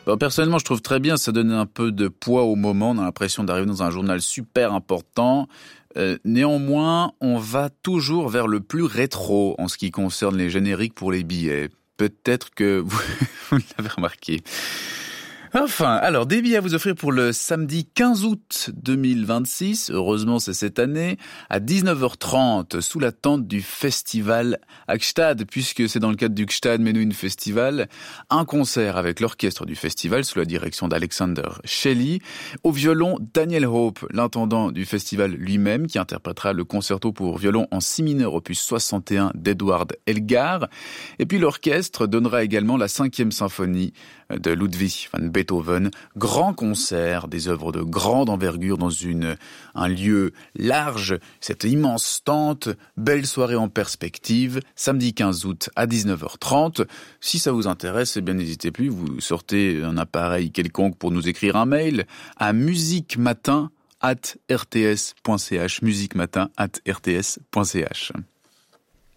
Personnellement, je trouve très bien, ça donne un peu de poids au moment, on a l'impression d'arriver dans un journal super important. Néanmoins, on va toujours vers le plus rétro en ce qui concerne les génériques pour les billets. Peut-être que vous l'avez remarqué. Enfin, alors, des billets à vous offrir pour le samedi 15 août 2026, heureusement c'est cette année, à 19h30, sous la tente du festival Gstaad, puisque c'est dans le cadre du Gstaad Menuhin Festival, un concert avec l'orchestre du festival, sous la direction d'Alexander Shelley, au violon Daniel Hope, l'intendant du festival lui-même, qui interprétera le concerto pour violon en si mineur opus 61 d'Edward Elgar, et puis l'orchestre donnera également la 5e symphonie de Ludwig van Beethoven, grand concert, des œuvres de grande envergure dans un lieu large, cette immense tente, belle soirée en perspective, samedi 15 août à 19h30. Si ça vous intéresse, eh bien n'hésitez plus, vous sortez un appareil quelconque pour nous écrire un mail à musiquematin@rts.ch, musiquematin@rts.ch.